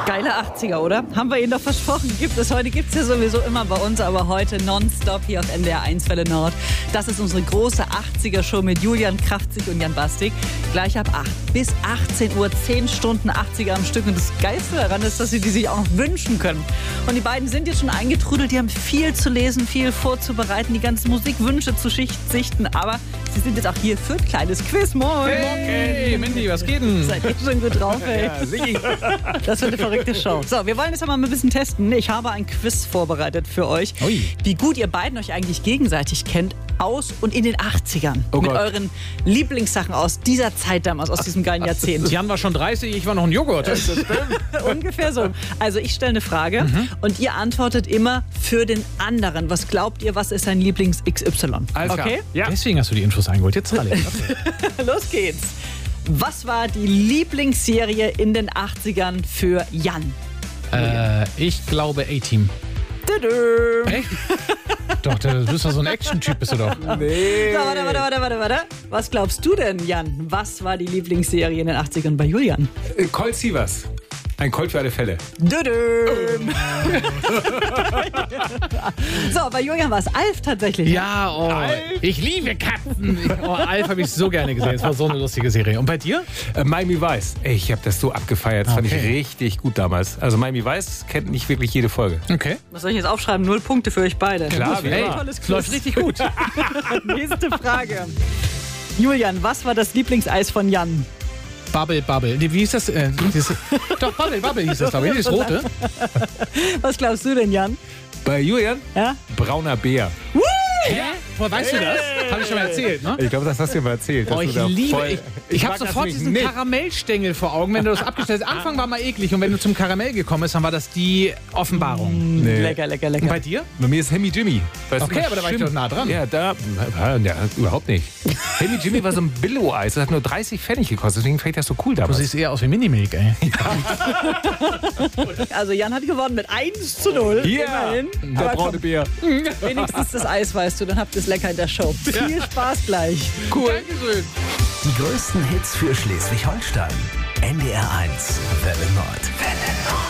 Geile 80er, oder? Haben wir Ihnen doch versprochen. Heute gibt es ja sowieso immer bei uns, aber heute nonstop hier auf NDR 1 Welle Nord. Das ist unsere große 80er-Show mit Julian Kraftzig und Jan Bastik. Gleich ab 8 bis 18 Uhr, 10 Stunden 80er am Stück. Und das Geilste daran ist, dass Sie die sich auch noch wünschen können. Und die beiden sind jetzt schon eingetrudelt. Die haben viel zu lesen, viel vorzubereiten, die ganzen Musikwünsche zu sichten. Aber Sie sind jetzt auch hier für ein kleines Quiz. Moin! Hey, Mandy, was geht denn? Seid ihr schon gut drauf, ey? Ja, sicher. Das wird eine verrückte Show. So, wir wollen jetzt aber mal ein bisschen testen. Ich habe ein Quiz vorbereitet für euch. Ui. Wie gut ihr beiden euch eigentlich gegenseitig kennt aus und in den 80ern. Oh mit Gott. euren Lieblingssachen aus dieser Zeit damals, aus diesem geilen Jahrzehnt. Jan war schon 30, ich war noch ein Joghurt. Ungefähr so. Also ich stelle eine Frage und ihr antwortet immer für den anderen. Was glaubt ihr, was ist sein Lieblings-XY? Alles klar. Okay? Ja. Deswegen hast du die Infos eingeholt. Jetzt alle. Los geht's. Was war die Lieblingsserie in den 80ern für Jan? Ich glaube A-Team. Tadö. Echt? Doch, du bist doch so ein Action-Typ, bist du doch. Nee. So, warte. Was glaubst du denn, Jan? Was war die Lieblingsserie in den 80ern bei Julian? Colt Sievers. Ein Colt für alle Fälle. Dödüm. So, bei Julian war es Alf tatsächlich. Ja, oh, ich liebe Katzen. Alf habe ich so gerne gesehen. Es war so eine lustige Serie. Und bei dir? Miami Vice. Ey, ich habe das so abgefeiert. Das fand ich richtig gut damals. Also Miami Vice kennt nicht wirklich jede Folge. Okay. Was soll ich jetzt aufschreiben? 0 Punkte für euch beide. Klar, wie Hey, immer. tolles es läuft richtig gut. Nächste Frage. Julian, was war das Lieblingseis von Jan? Bubble. Nee, wie hieß das? Doch, Bubble hieß das, glaube ich. Das rote. Was glaubst du denn, Jan? Bei Julian? Ja? Brauner Bär. Hä? Woher weißt du das? Habe ich schon mal erzählt, ne? Ich glaube, das hast du dir mal erzählt. dass Oh, du ich da liebe. voll- Ich habe mag das sofort nämlich diesen nicht. Karamellstängel vor Augen, wenn du das abgestellt hast. Anfang war mal eklig und wenn du zum Karamell gekommen bist, dann war das die Offenbarung. Nee. Lecker. Und bei dir? Bei mir ist Hemi Jimmy. Weißt Okay, du, was aber da war ich stimmt? doch nah dran. Ja, ja, überhaupt nicht. Hemi Jimmy war so ein Billo-Eis. Das hat nur 30 Pfennig gekostet. Deswegen fand ich das so cool Du damals. siehst eher aus wie Minimilk, ey. Also Jan hat gewonnen mit 1:0. Ja, Immerhin. der Aber braune komm, Bär. wenigstens das Eis weißt du, dann habt ihr es lecker in der Show. Viel Spaß gleich. Cool. Dankeschön. Die größten Hits für Schleswig-Holstein. NDR 1 Welle Nord.